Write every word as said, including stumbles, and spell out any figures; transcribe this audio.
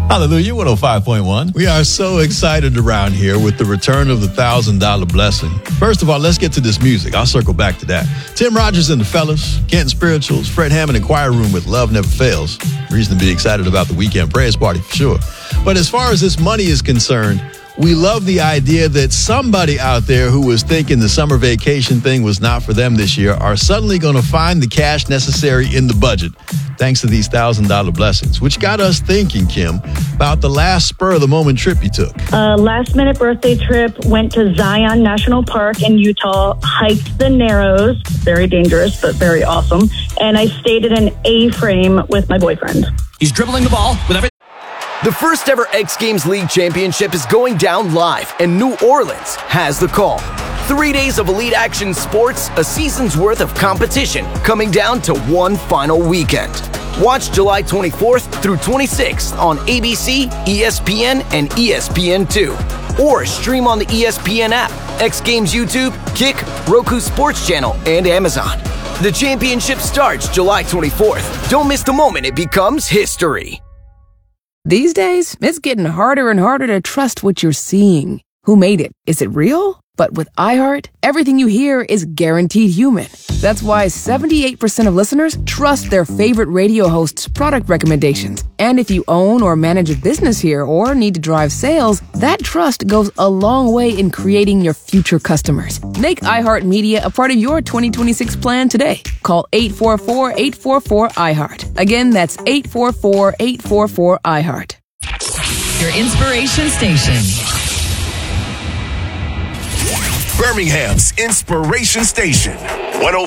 Hallelujah, one oh five point one. We are so excited around here with the return of the one thousand dollar blessing. First of all, let's get to this music. I'll circle back to that. Tim Rogers and the Fellas, Kenton Spirituals, Fred Hammond and Choir Room with Love Never Fails. Reason to be excited about the weekend prayers party for sure. But as far as this money is concerned, we love the idea that somebody out there who was thinking the summer vacation thing was not for them this year are suddenly going to find the cash necessary in the budget thanks to these one thousand dollar blessings, which got us thinking, Kim, about the last spur-of-the-moment trip you took. Uh, last-minute birthday trip, went to Zion National Park in Utah, hiked the Narrows, very dangerous, but very awesome, and I stayed at an A-frame with my boyfriend. He's dribbling the ball with every... The first ever X Games League Championship is going down live, and New Orleans has the call. Three days of elite action sports, a season's worth of competition, coming down to one final weekend. Watch July twenty-fourth through twenty-sixth on A B C, E S P N, and E S P N two. Or stream on the E S P N app, X Games YouTube, Kick, Roku Sports Channel, and Amazon. The championship starts July twenty-fourth. Don't miss the moment it becomes history. These days, it's getting harder and harder to trust what you're seeing. Who made it? Is it real? But with iHeart, everything you hear is guaranteed human. That's why seventy-eight percent of listeners trust their favorite radio host's product recommendations. And if you own or manage a business here or need to drive sales, that trust goes a long way in creating your future customers. Make iHeartMedia a part of your twenty twenty-six plan today. Call eight four four, eight four four, iHeart. Again, that's eight four four, eight four four, iHeart. Your inspiration station. Birmingham's Inspiration Station. one oh